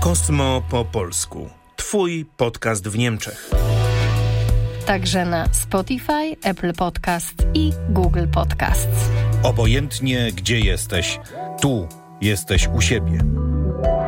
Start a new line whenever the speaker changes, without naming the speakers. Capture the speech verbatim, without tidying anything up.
Kosmo po polsku. Twój podcast w Niemczech.
Także na Spotify, Apple Podcast i Google Podcasts.
Obojętnie gdzie jesteś, tu jesteś u siebie.